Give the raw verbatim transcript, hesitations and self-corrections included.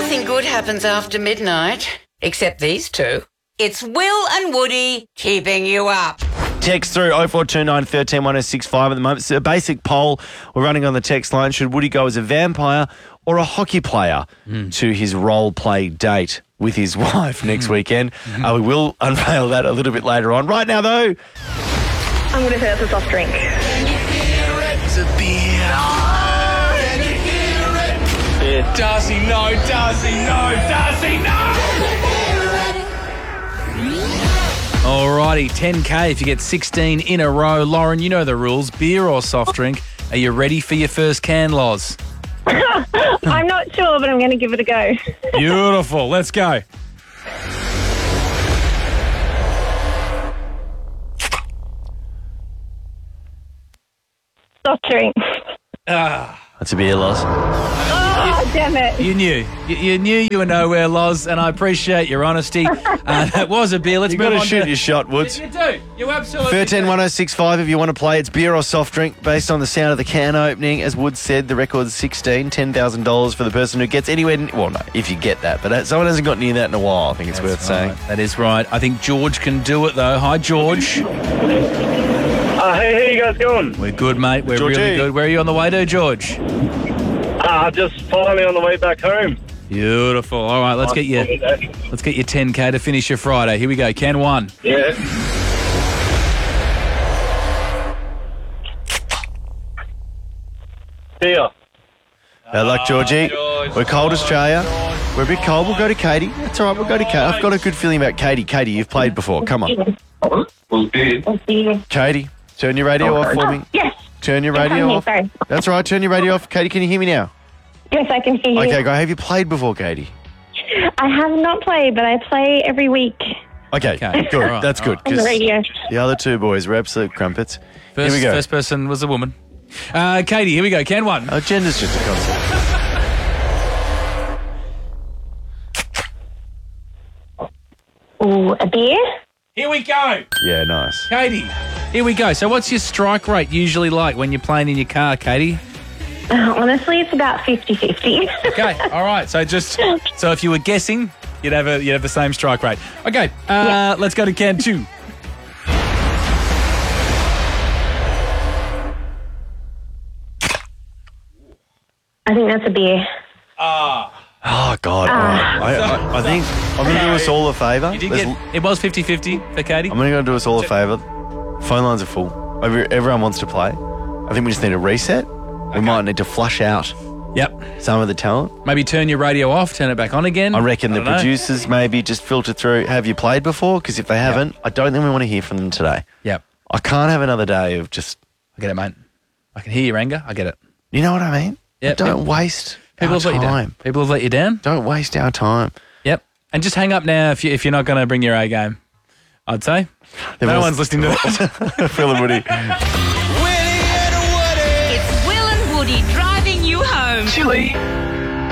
Nothing good happens after midnight, except these two. It's Will and Woody keeping you up. Text through oh four two nine, one three, one oh six five at the moment. It's a basic poll we're running on the text line. Should Woody go as a vampire or a hockey player mm. to his role play date with his wife next mm. weekend? Mm-hmm. Uh, we will unveil that a little bit later on. Right now, though, I'm going to say it's a soft drink. It's a beer. Oh, and you hear it. Yeah. Darcy, no. Darcy, no. Darcy, no. Alrighty, ten K if you get sixteen in a row. Lauren, you know the rules. Beer or soft drink. Are you ready for your first can, Loz? I'm not sure, but I'm going to give it a go. Beautiful. Let's go. Soft drink. Ah. That's a beer, Loz. Oh, damn it. You knew. You, you knew you were nowhere, Loz, and I appreciate your honesty. Uh, that was a beer. Let's you move got on. to shoot to... your shot, Woods. You, you do. You absolutely one three, do. one oh six five if you want to play. It's beer or soft drink based on the sound of the can opening. As Woods said, the record's sixteen, ten thousand dollars for the person who gets anywhere. Well, no, if you get that. But someone hasn't got near that in a while, I think it's That's worth right. saying. That is right. I think George can do it, though. Hi, George. Uh, hey, how you guys going? We're good, mate. We're Georgie. really good. Where are you on the way to, George? Uh, just finally on the way back home. Beautiful. All right, let's get you. Let's get you ten K to finish your Friday. Here we go. Can one. Yeah. Beer. Bad luck, Georgie. George. We're cold, Australia. We're a bit cold. We'll go to Katie. That's all right. We'll go to Katie. I've got a good feeling about Katie. Katie, you've played before. Come on. Katie, turn your radio off for me. Yes. Turn your Yes, radio I'm here, off. sorry. That's all right. Turn your radio off. Katie, can you hear me now? Yes, I can hear you. Okay, go. Have you played before, Katie? I have not played, but I play every week Okay, Okay, good. all right, That's all good. right. on the 'cause radio. the other two boys were absolute crumpets. First, here we go. first person was a woman. Uh, Katie, here we go. Can one. Oh, gender's just a concept. Ooh, a beer? Here we go. Yeah, nice. Katie, here we go. So what's your strike rate usually like when you're playing in your car, Katie? Uh, honestly, it's about fifty-fifty. Okay, all right. So just so if you were guessing, you'd have a you'd have the same strike rate. Okay, uh, Yeah. let's go to can two. I think that's a beer. Oh, God. all right. I, I, I think I'm going to do us all a favour. You did Let's- get, it was fifty-fifty for Katie. I'm going to do us all a favour. Phone lines are full. Every- Everyone wants to play. I think we just need a reset. We might need to flush out Yep. some of the talent. Maybe turn your radio off, turn it back on again. I reckon the don't know. producers maybe just filter through. Have you played before? Because if they haven't, I don't think we want to hear from them today. Yep. I can't have another day of just, I get it, mate. I can hear your anger. I get it. you know what I mean? Yep. Don't waste People our have let you down. time. People have let you down. Don't waste our time. Yep. And just hang up now if you if you're not going to bring your A game. I'd say. They've No all- one's listening to that. Phil and Woody. It's Will and Woody driving you home. Chili.